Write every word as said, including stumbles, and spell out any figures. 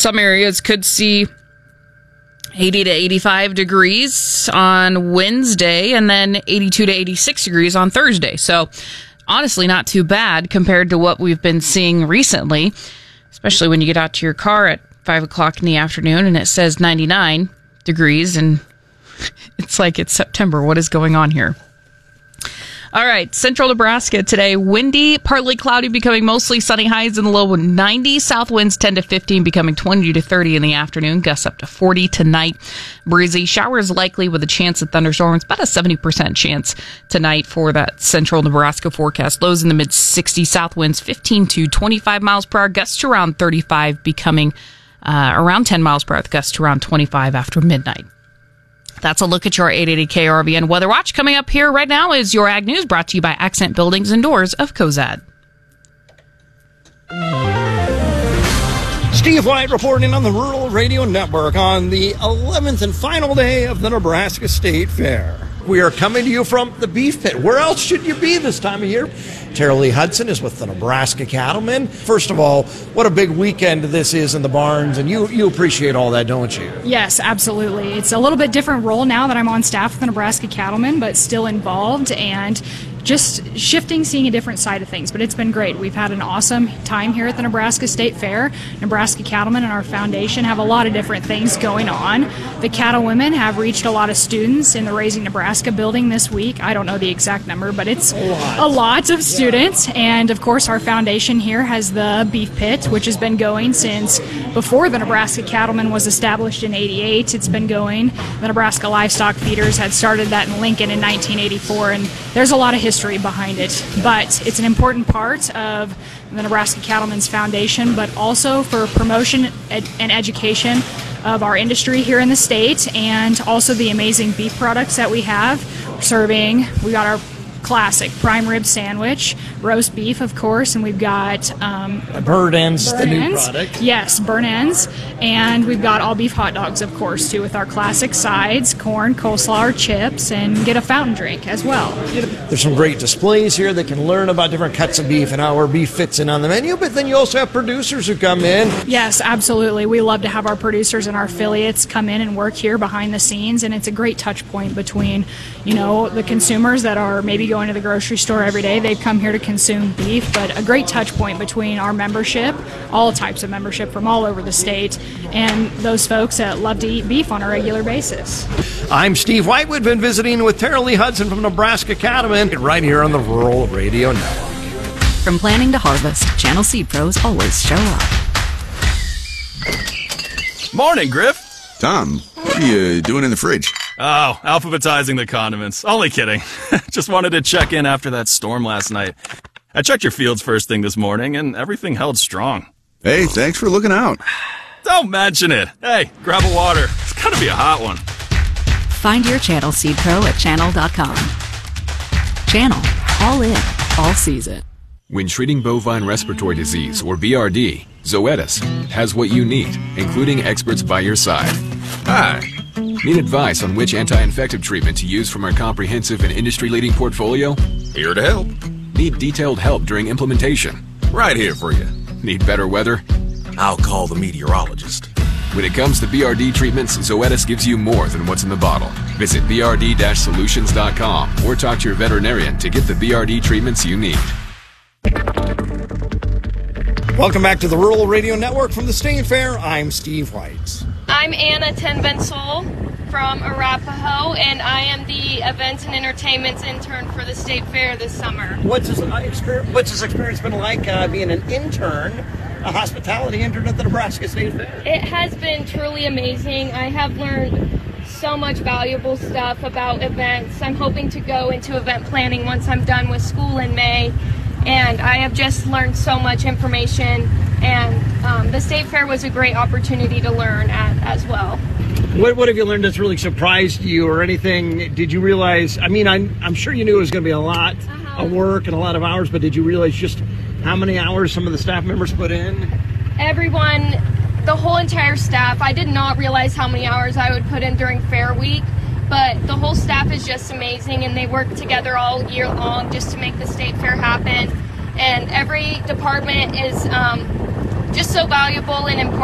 some areas could see eighty to eighty-five degrees on Wednesday and then eighty-two to eighty-six degrees on Thursday. So honestly, not too bad compared to what we've been seeing recently, especially when you get out to your car at five o'clock in the afternoon and it says ninety-nine degrees and it's like it's September. What is going on here? All right, central Nebraska today, windy, partly cloudy, becoming mostly sunny, highs in the low nineties. South winds ten to fifteen, becoming twenty to thirty in the afternoon. Gusts up to forty tonight. Breezy, showers likely with a chance of thunderstorms, about a seventy percent chance tonight for that central Nebraska forecast. Lows in the mid sixties, south winds fifteen to twenty-five miles per hour, gusts to around thirty-five, becoming uh, around ten miles per hour, gusts to around twenty-five after midnight. That's a look at your eight eighty K R V N Weather Watch. Coming up here right now is your Ag News, brought to you by Accent Buildings and Doors of Cozad. Steve White reporting on the Rural Radio Network on the eleventh and final day of the Nebraska State Fair. We are coming to you from the Beef Pit. Where else should you be this time of year? Tara Lee Hudson is with the Nebraska Cattlemen. First of all, what a big weekend this is in the barns, and you, you appreciate all that, don't you? Yes, absolutely. It's a little bit different role now that I'm on staff with the Nebraska Cattlemen, but still involved and just shifting, seeing a different side of things. But it's been great. We've had an awesome time here at the Nebraska State Fair. Nebraska Cattlemen and our foundation have a lot of different things going on. The Cattlewomen have reached a lot of students in the Raising Nebraska building this week. I don't know the exact number, but it's a lot, a lot of students. And of course, our foundation here has the Beef Pit, which has been going since before the Nebraska Cattlemen was established in eighty-eight. It's been going. The Nebraska Livestock Feeders had started that in Lincoln in nineteen eighty-four, and there's a lot of history behind it, but it's an important part of the Nebraska Cattlemen's Foundation, but also for promotion ed- and education of our industry here in the state, and also the amazing beef products that we have serving. We got our classic prime rib sandwich, roast beef, of course, and we've got um, Burn Ends, burn the new ends. product. Yes, burn ends, and we've got all beef hot dogs, of course, too, with our classic sides, corn, coleslaw, chips, and get a fountain drink as well. There's some great displays here that can learn about different cuts of beef and how our beef fits in on the menu, but then you also have producers who come in. Yes, absolutely. We love to have our producers and our affiliates come in and work here behind the scenes, and it's a great touch point between, you know, the consumers that are maybe going to the grocery store every day. They've come here to consume beef, but a great touch point between our membership, all types of membership from all over the state, and those folks that love to eat beef on a regular basis. I'm Steve White. We've been visiting with Tara Lee Hudson from Nebraska Cattlemen right here on the Rural Radio Network. From planning to harvest, Channel Seed Pros always show up. Morning, Griff. Tom, what are you doing in the fridge? Oh, alphabetizing the condiments. Only kidding. Just wanted to check in after that storm last night. I checked your fields first thing this morning, and everything held strong. Hey, thanks for looking out. Don't mention it. Hey, grab a water. It's gotta be a hot one. Find your Channel Seed Pro at channel dot com. Channel. All in. All season. When treating bovine respiratory disease, or B R D, Zoetis has what you need, including experts by your side. Hi. Need advice on which anti-infective treatment to use from our comprehensive and industry-leading portfolio? Here to help. Need detailed help during implementation? Right here for you. Need better weather? I'll call the meteorologist. When it comes to B R D treatments, Zoetis gives you more than what's in the bottle. Visit b r d solutions dot com or talk to your veterinarian to get the B R D treatments you need. Welcome back to the Rural Radio Network from the State Fair. I'm Steve White. I'm Anna Tenbensol from Arapahoe, and I am the Events and Entertainments intern for the State Fair this summer. What's this experience, what's this experience been like uh, being an intern, a hospitality intern at the Nebraska State Fair? It has been truly amazing. I have learned so much valuable stuff about events. I'm hoping to go into event planning once I'm done with school in May, and I have just learned so much information, and um, the State Fair was a great opportunity to learn at as well. What, what have you learned that's really surprised you or anything? Did you realize, I mean, I'm, I'm sure you knew it was going to be a lot uh-huh. of work and a lot of hours, but did you realize just how many hours some of the staff members put in? Everyone, the whole entire staff, I did not realize how many hours I would put in during Fair Week, but the whole staff is just amazing, and they work together all year long just to make the State Fair happen. And every department is um, just so valuable and important.